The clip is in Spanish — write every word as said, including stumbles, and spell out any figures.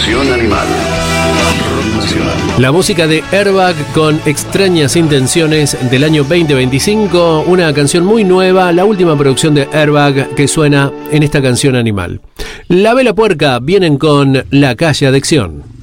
Canción Animal. Rock Nacional. La música de Airbag con Extrañas Intenciones del año veinte veinticinco, una canción muy nueva, la última producción de Airbag que suena en esta Canción Animal. La Vela Puerca vienen con La Calle Adicción.